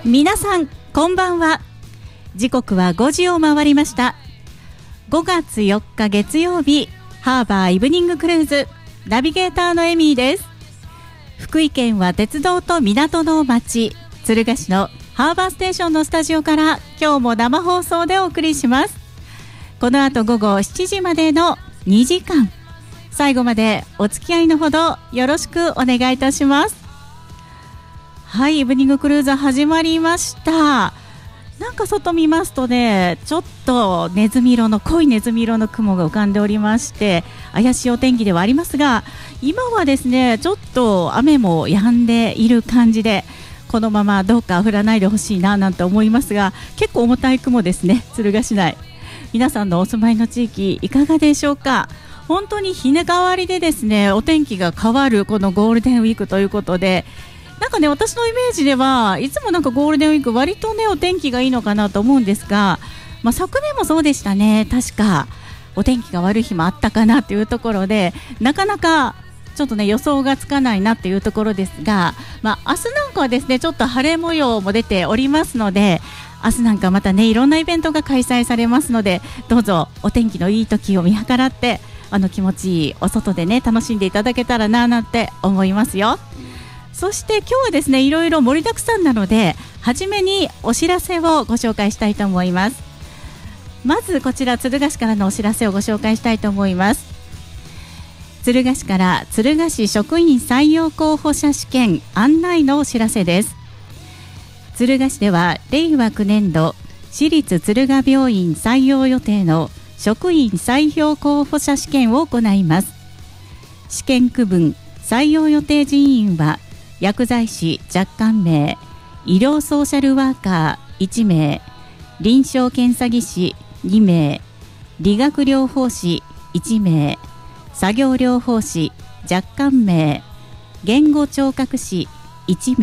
皆さんこんばんは。時刻は5時を回りました。5月4日月曜日、ハーバーイブニングクルーズナビゲーターのエミーです。福井県は鉄道と港の町、敦賀市のハーバーステーションのスタジオから今日も生放送でお送りします。この後午後7時までの2時間、最後までお付き合いのほどよろしくお願いいたします。はい、イブニングクルーズ始まりました。なんか外見ますとね、ちょっと濃いネズミ色の雲が浮かんでおりまして、怪しいお天気ではありますが、今はですねちょっと雨も止んでいる感じで、このままどうか降らないでほしいななんて思いますが、結構重たい雲ですね。敦賀市内、皆さんのお住まいの地域いかがでしょうか。本当に日替わりでですね、お天気が変わるこのゴールデンウィークということで、なんかね、私のイメージではいつもなんかゴールデンウィーク割とねお天気がいいのかなと思うんですが、昨年もそうでしたね。確かお天気が悪い日もあったかなというところで、なかなかちょっとね予想がつかないなっていうところですが、明日なんかはですねちょっと晴れ模様も出ておりますので、明日なんかまたねいろんなイベントが開催されますので、どうぞお天気のいい時を見計らって気持ちいいお外でね楽しんでいただけたらななんて思いますよ。そして今日はですねいろいろ盛りだくさんなので、初めにお知らせをご紹介したいと思います。まずこちら敦賀市からのお知らせをご紹介したいと思います。敦賀市から敦賀市職員採用候補者試験案内のお知らせです。敦賀市では令和9年度市立敦賀病院採用予定の職員採用候補者試験を行います。試験区分採用予定人員は、薬剤師若干名、医療ソーシャルワーカー1名、臨床検査技師2名、理学療法士1名、作業療法士若干名、言語聴覚士1名、